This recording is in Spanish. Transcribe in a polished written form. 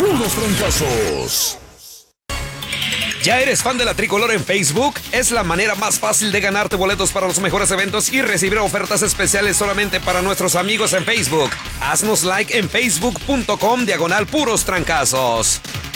Puros Trancazos. ¿Ya eres fan de la Tricolor en Facebook? Es la manera más fácil de ganarte boletos para los mejores eventos y recibir ofertas especiales solamente para nuestros amigos en Facebook. Haznos like en facebook.com/Puros Trancazos.